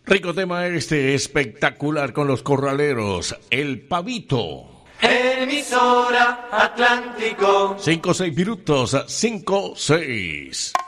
Rico tema este, espectacular con los corraleros, El Pavito. Emisora Atlántico. 5-6 minutos, 5-6.